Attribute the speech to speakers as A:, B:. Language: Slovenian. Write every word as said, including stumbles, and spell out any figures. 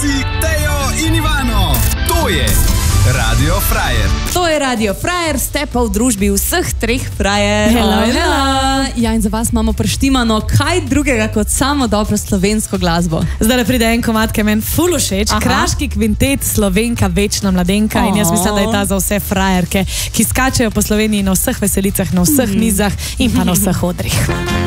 A: Lucy, Tejo in Ivano. To je Radio Frajer.
B: To je Radio Frajer, ste pa v družbi vseh treh frajer.
C: Hello, hello.
B: Ja, in za vas imamo preštimano kaj drugega kot samo dobro slovensko glasbo.
C: Zdaj pride en komad, ki je meni ful všeč. Kraški kvintet, Slovenka, večna mladenka. Oh. In jaz mislim, da je ta za vse frajerke, ki skačejo po Sloveniji na vseh veselicah, na vseh mizah in pa na vseh odrih.